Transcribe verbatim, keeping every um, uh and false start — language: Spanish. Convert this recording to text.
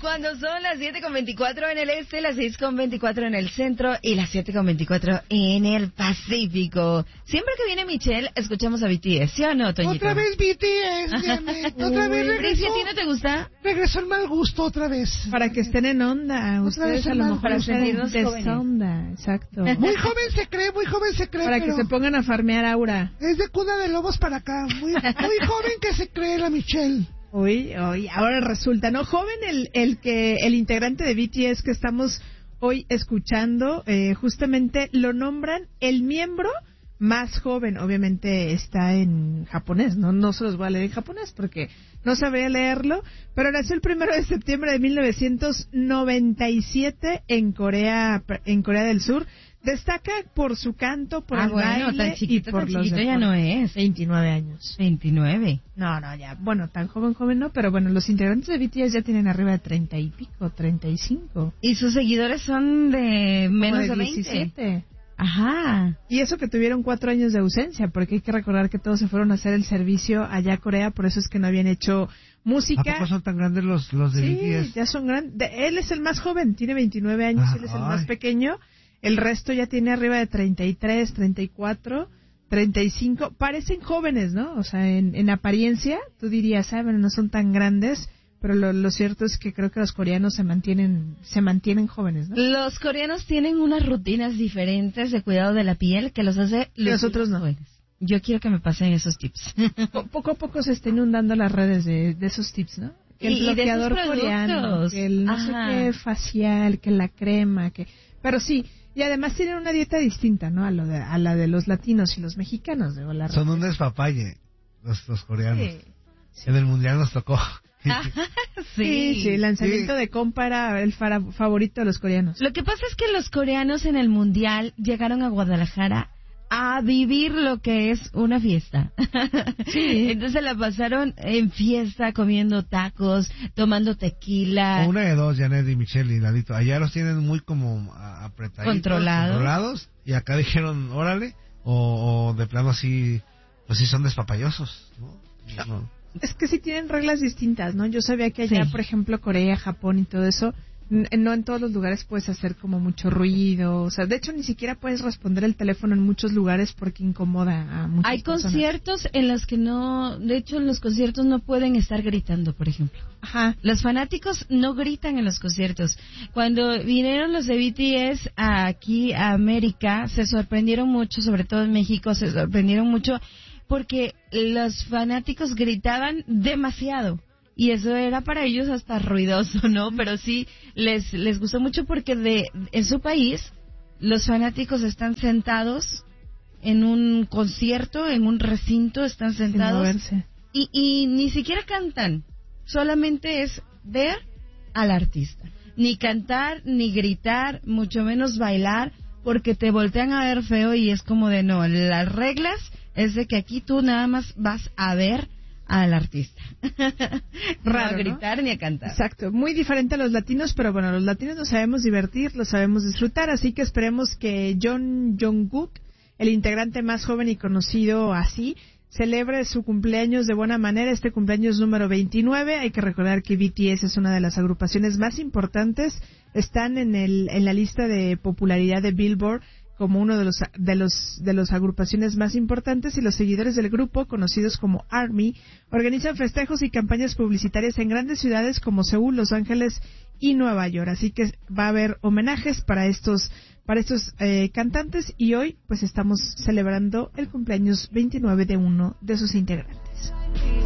cuando son las siete con veinticuatro en el este, las seis con veinticuatro en el centro y las siete con veinticuatro en el Pacífico. Siempre que viene Michelle, escuchamos a B T S, ¿sí o no, Toñito? Otra vez B T S, Janet. Otra vez regresó. Bricia, ¿a ti no te gusta? Regresó el mal gusto otra vez. Para que estén en onda. Ustedes a lo mejor para sentirnos de jóvenes. Onda, exacto. Muy joven se cree, muy joven se cree. Para pero que se pongan a farmear aura. es de cuna de lobos para acá. Muy, muy joven que se cree la Michelle. Uy, uy, ahora resulta, ¿no? Joven el, el que, el integrante de B T S que estamos hoy escuchando, eh, justamente lo nombran el miembro más joven. Obviamente está en japonés, ¿no? No se los voy a leer en japonés porque no sabría leerlo, pero nació el primero de septiembre de mil novecientos noventa y siete en Corea, en Corea del Sur. Destaca por su canto, por ah, el bueno, baile tan chiquito, y por tan los chiquito ya deportes. no es. veintinueve años. veintinueve. No, no, ya. Bueno, tan joven, joven no, pero bueno, los integrantes de B T S ya tienen arriba de treinta y pico, treinta y cinco. Y sus seguidores son de menos de, de veinte. diecisiete. Ajá. Y eso que tuvieron cuatro años de ausencia, porque hay que recordar que todos se fueron a hacer el servicio allá a Corea, por eso es que no habían hecho música. ¿A poco son tan grandes los, los de sí, B T S? ya son grandes. Él es el más joven, tiene veintinueve años, Ah, él es el ay. más pequeño. El resto ya tiene arriba de treinta y tres, treinta y cuatro, treinta y cinco. Parecen jóvenes, ¿no? O sea, en, en apariencia, tú dirías, ah, bueno, no son tan grandes, pero lo, lo cierto es que creo que los coreanos se mantienen se mantienen jóvenes, ¿no? Los coreanos tienen unas rutinas diferentes de cuidado de la piel que los hace Los otros no. jóvenes. Yo quiero que me pasen esos tips. Po- poco a poco se están inundando las redes de, de esos tips, ¿no? Que el Y- y de bloqueador esos coreano, productos. que el no Ajá. sé qué facial, que la crema, que... Pero sí, y además tienen una dieta distinta, ¿no? A, lo de, a la de los latinos y los mexicanos. Digo, la Son un despapalle, los, los coreanos. Sí. En el mundial nos tocó. Sí, sí, el lanzamiento Sí. de compa era el fara- favorito de los coreanos. Lo que pasa es que los coreanos en el mundial llegaron a Guadalajara a vivir lo que es una fiesta. Sí. Entonces la pasaron en fiesta, comiendo tacos, tomando tequila. O una de dos, Janet y Michelle y Lalito. Allá los tienen muy como a- apretaditos, Controlados. controlados. Y acá dijeron, órale. O, o de plano así, pues sí son despapallosos, ¿no? No. Es que sí tienen reglas distintas, ¿no? Yo sabía que allá, Sí. por ejemplo, Corea, Japón y todo eso, n- no en todos los lugares puedes hacer como mucho ruido. O sea, de hecho, ni siquiera puedes responder el teléfono en muchos lugares porque incomoda a muchas Hay personas. conciertos en los que no, de hecho en los conciertos no pueden estar gritando, por ejemplo. Ajá. Los fanáticos no gritan en los conciertos. Cuando vinieron los de B T S aquí a América, se sorprendieron mucho, sobre todo en México, se sorprendieron mucho porque los fanáticos gritaban demasiado. Y eso era para ellos hasta ruidoso, ¿no? Pero sí, les, les gustó mucho porque de, en su país, los fanáticos están sentados en un concierto, en un recinto, están Sin sentados moverse. y, y ni siquiera cantan, solamente es ver al artista. Ni cantar, ni gritar, mucho menos bailar, porque te voltean a ver feo y es como de no, las reglas es de que aquí tú nada más vas a ver al artista. Raro, no a gritar ¿no? ni a cantar. Exacto, muy diferente a los latinos, pero bueno, los latinos nos sabemos divertir, los sabemos disfrutar, así que esperemos que John Jungkook, el integrante más joven y conocido así, celebre su cumpleaños de buena manera, este cumpleaños número veintinueve. Hay que recordar que B T S es una de las agrupaciones más importantes, están en el en la lista de popularidad de Billboard como uno de los de los de las agrupaciones más importantes, y los seguidores del grupo, conocidos como ARMY, organizan festejos y campañas publicitarias en grandes ciudades como Seúl, Los Ángeles y Nueva York. Así que va a haber homenajes para estos para estos eh, cantantes, y hoy pues estamos celebrando el cumpleaños veintinueve de uno de sus integrantes.